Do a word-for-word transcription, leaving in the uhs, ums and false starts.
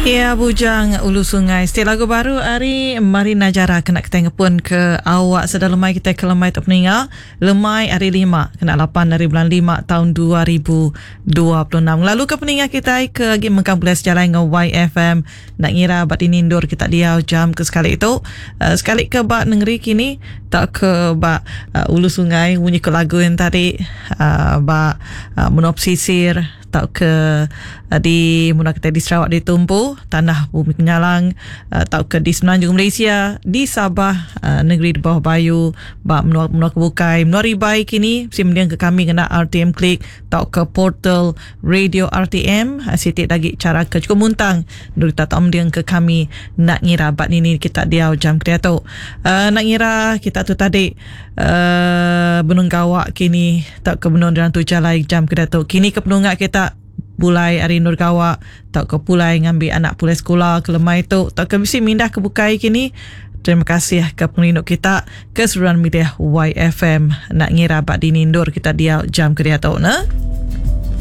Ya, bujang ulu sungai. Setiap lagu baru hari mari najara kena kita pun ke awak sedar lemai kita ke lemai tak peninga. Lemai hari lima kena lapan dari bulan lima tahun dua ribu dua puluh enam. Lalu ke peninga kita ke lagi mengkam boleh sejalan dengan Y F M. Nak ngira bat ini indoor kita diau jam ke sekali itu. Uh, sekali ke bat negeri kini tak ke bat uh, ulu sungai bunyi ke lagu yang tadi uh, bat uh, menopsisir tak ke uh, di mula kita di Sarawak di Tumpu tanah bumi Kenyalang, uh, tak ke di Semenanjung Malaysia, di Sabah, uh, negeri di bawah Bayu, bak menua menua kebukai menua ribai kini mesti mendiang ke kami kena R T M Klik, tak ke portal radio R T M, uh, sitik lagi cara ke cukup muntang dulu tak tak mendiang ke kami nak ngira bat ini kita diau jam kreato. Uh, nak ngira kita tu tadi uh, benung gawak kini tak ke benung dalam tu jalai jam kreato kini ke penungak kita pulai hari nur kawa tak ke pulai ngambil anak pulai sekolah ke lemai tu tak ke mesti mindah ke bukai kini. Terima kasih ke penglinduk kita keseluruhan media Y F M nak ngira bat di nindur kita dia jam kerja tu na.